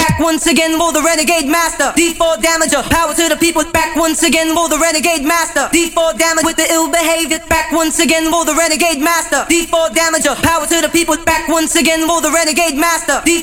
back once again for the renegade master. D4 damager, power to the people, back once again for the renegade master. D4 damage with the ill behavior, back once again for the renegade master. D4 damager, power to the people, back once again for the renegade master.